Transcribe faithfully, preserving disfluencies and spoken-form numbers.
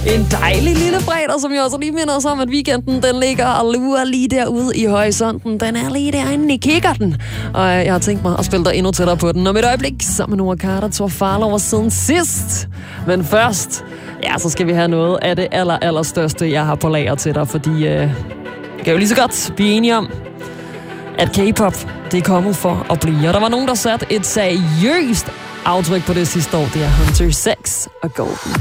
En dejlig lille fredag, som jeg også lige minder os om, at weekenden den ligger og lurer lige derude i horisonten. Den er lige derinde i kikkerten. Og jeg har tænkt mig at spille dig endnu tættere på den. Om et øjeblik, sammen med Noah Carter, tog Farl over siden sidst. Men først, ja, så skal vi have noget af det aller, aller største, jeg har på lager til dig. Fordi øh, jeg kan jo lige så godt blive enige om, at K-pop, det er kommet for at blive. Og der var nogen, der satte et seriøst aftryk på det sidste år. Det er Hunter Sex og Golden.